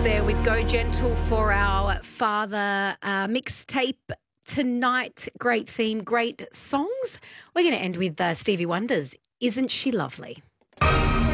there with Go Gentle for our father mixtape tonight. Great theme, great songs. We're going to end with Stevie Wonder's Isn't She Lovely?